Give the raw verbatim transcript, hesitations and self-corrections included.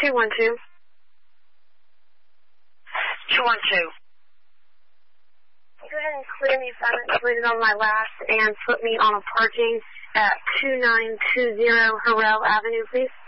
two one two. two one two. Go ahead and clear me if I'm included on my last and put me on a parking at two nine two zero Harrell Avenue, please.